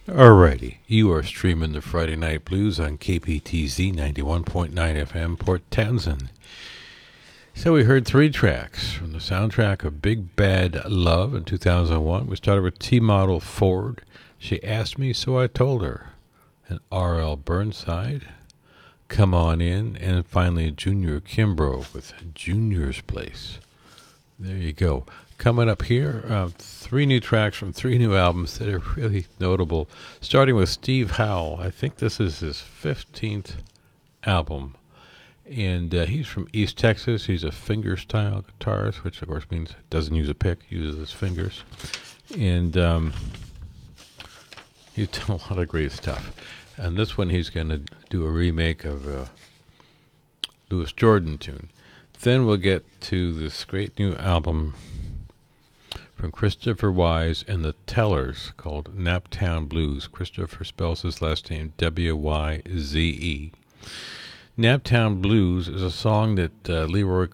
Alrighty, you are streaming the Friday Night Blues on KPTZ 91.9 FM, Port Townsend. So we heard three tracks from the soundtrack of Big Bad Love in 2001. We started with T-Model Ford. She asked me, so I told her. And R.L. Burnside, Come On In. And finally Junior Kimbrough with Junior's Place. There you go. Coming up here, three new tracks from three new albums that are really notable. Starting with Steve Howe. I think this is his 15th album. And he's from East Texas. He's a finger-style guitarist, which of course means doesn't use a pick, uses his fingers. And he's done a lot of great stuff. And this one he's going to do a remake of a Louis Jordan tune. Then we'll get to this great new album from Christopher Wise and the Tellers called Naptown Blues. Christopher spells his last name W-Y-Z-E. Naptown Blues is a song that Leroy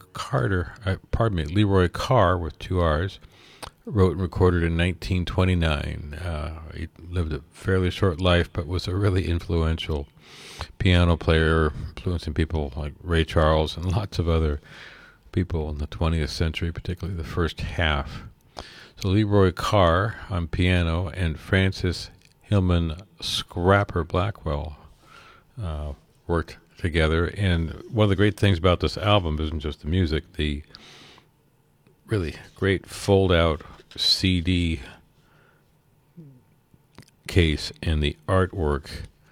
Carr with two R's wrote and recorded in 1929. He lived a fairly short life, but was a really influential piano player, influencing people like Ray Charles and lots of other people in the 20th century, particularly the first half. So Leroy Carr on piano and Francis Hillman Scrapper Blackwell worked together. And one of the great things about this album isn't just the music, the really great fold-out CD case and the artwork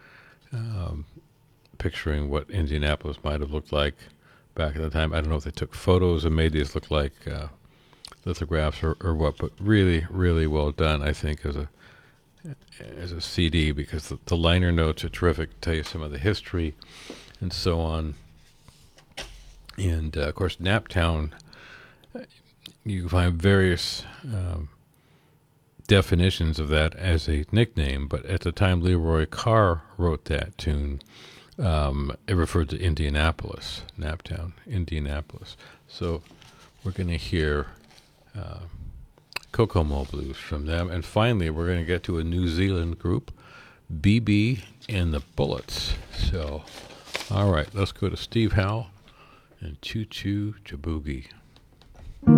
picturing what Indianapolis might have looked like back at the time. I don't know if they took photos and made these look like lithographs or what, but really, really well done, I think, as a CD, because the liner notes are terrific, tell you some of the history and so on. And, of course, Naptown, you can find various definitions of that as a nickname, but at the time Leroy Carr wrote that tune, it referred to Indianapolis, Naptown, Indianapolis. So we're going to hear Kokomo Blues from them. And finally, we're going to get to a New Zealand group, BB and the Bullets. So, all right, let's go to Steve Howe and Choo Choo Jaboogie.